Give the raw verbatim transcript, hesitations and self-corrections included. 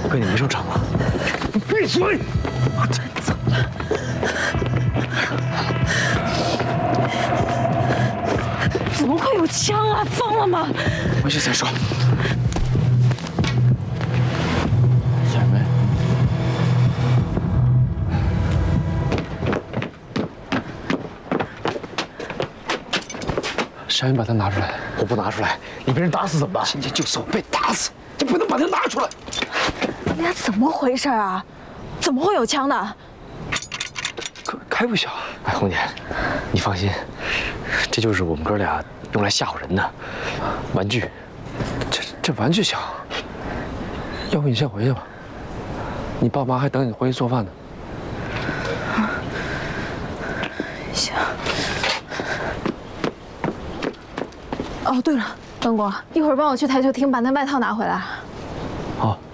哥，你没受伤吧？ 你闭嘴！ 我真走了。怎么会有枪啊？疯了吗？ 回去再说。小梅，小云，把它拿出来。 我不拿出来，你被人打死怎么办？ 今天就是我被打死，就不能把它拿出来。 你俩怎么回事啊？怎么会有枪呢？ 可开不小。哎，红姐，你放心，这就是我们哥俩用来吓唬人的玩具。这这玩具枪，要不你先回去吧，你爸妈还等你回去做饭呢。 行。哦，对了，灯光，一会儿帮我去台球厅把那外套拿回来。 好。